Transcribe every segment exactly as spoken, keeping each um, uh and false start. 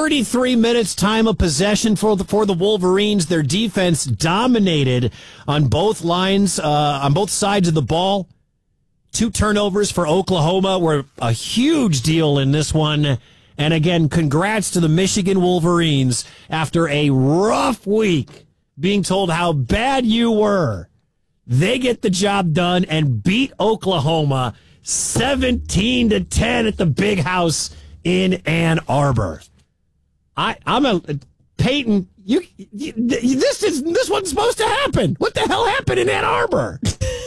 thirty-three minutes time of possession for the, for the Wolverines. Their defense dominated on both lines, uh, on both sides of the ball. Two turnovers for Oklahoma were a huge deal in this one. And again, congrats to the Michigan Wolverines after a rough week being told how bad you were. They get the job done and beat Oklahoma seventeen to ten at the Big House in Ann Arbor. I, I'm a Peyton. You, you, this is this wasn't supposed to happen. What the hell happened in Ann Arbor?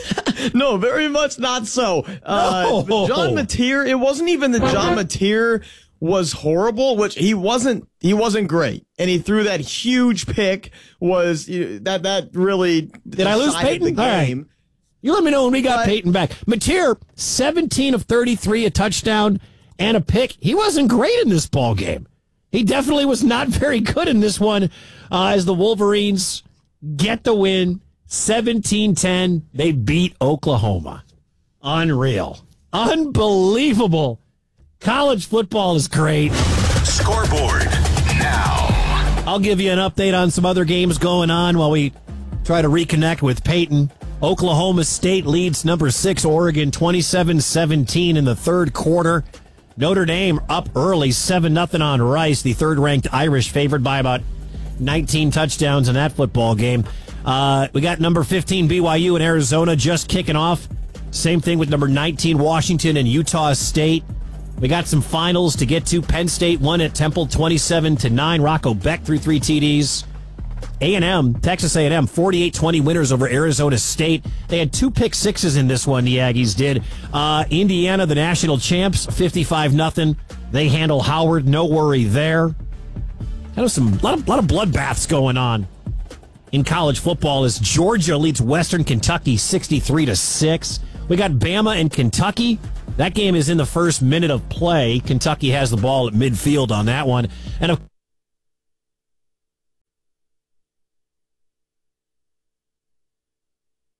No, very much not so. Uh, no. John Mateer. It wasn't even that John Mateer was horrible, which he wasn't. He wasn't great, and he threw that huge pick. Was you know, that that really did I lose Peyton? The game. All right. You let me know when we got but, Peyton back. Mateer, seventeen of thirty-three, a touchdown and a pick. He wasn't great in this ball game. He definitely was not very good in this one uh, as the Wolverines get the win, seventeen ten. They beat Oklahoma. Unreal. Unbelievable. College football is great. Scoreboard now. I'll give you an update on some other games going on while we try to reconnect with Peyton. Oklahoma State leads number six Oregon twenty-seven seventeen in the third quarter. Notre Dame up early, seven nothing on Rice, the third-ranked Irish, favored by about nineteen touchdowns in that football game. Uh, we got number fifteen B Y U in Arizona just kicking off. Same thing with number nineteen Washington and Utah State. We got some finals to get to. Penn State won at Temple twenty-seven to nine. Rocco Beck threw three T Ds. A and M, Texas A and M, forty-eight twenty winners over Arizona State. They had two pick sixes in this one, the Aggies did. Uh, Indiana, the national champs, fifty-five nothing. They handle Howard, no worry there. Kind of some lot of lot of bloodbaths going on in college football as Georgia leads Western Kentucky sixty-three to six. We got Bama and Kentucky. That game is in the first minute of play. Kentucky has the ball at midfield on that one. And of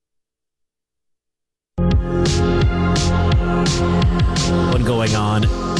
going on